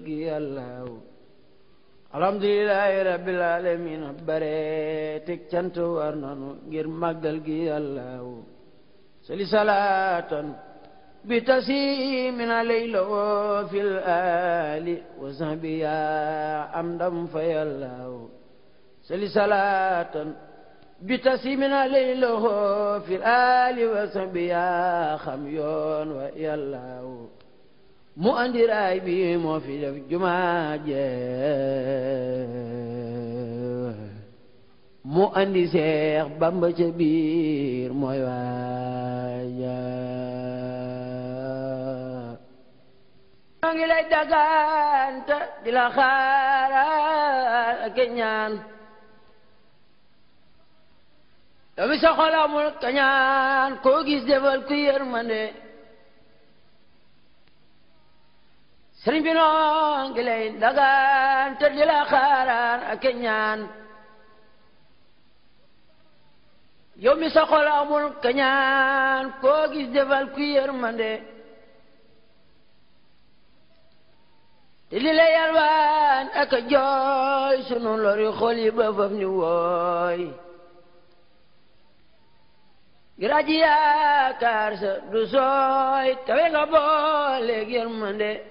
yàllaaw alhamdulillahi rabbil alamin bare teg cant war nanu ngir màggal gi yàllaaw sali salaatan bi tasimin alayla wa fil ali wa sahbi ya am ndam fa yàllaaw sali salaatan bi tasimin alayla wa fil ali wa sahbi ya xam yoon wa yàllaaw mu andi raay bi moo fi def jumaa je mu andi Seex Bamba ca biir mooy waaja maa ngi lay daganta di la xaaral ak ñaan yow mi sa xol amul kañaan koo gis defal ku yërmande sëriñ bi noo ngi lay dagaan te di la xaaraan ak ñaan yow mi sa xol amul kañaan koo gis defal ku yërmande te di la yalwaan ak jooy sunu lori xol yi ba faf ni wooy giraaji yaakaar sa du sooy kawe nga booleeg yërmande